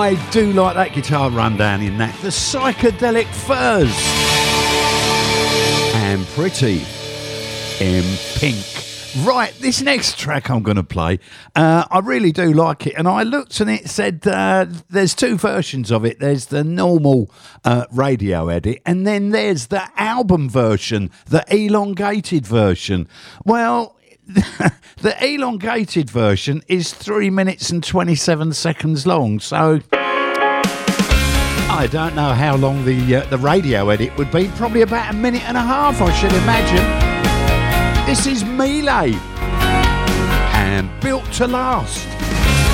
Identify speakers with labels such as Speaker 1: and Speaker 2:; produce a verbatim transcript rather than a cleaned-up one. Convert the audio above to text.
Speaker 1: I do like that guitar rundown in that. The Psychedelic Furs. And Pretty in Pink. Right, this next track I'm going to play, uh, I really do like it. And I looked and it said uh, there's two versions of it. There's the normal uh, radio edit, and then there's the album version, the elongated version. Well, the elongated version is three minutes and twenty-seven seconds long. So I don't know how long the uh, the radio edit would be. Probably about a minute and a half, I should imagine. This is Melee and Built to Last.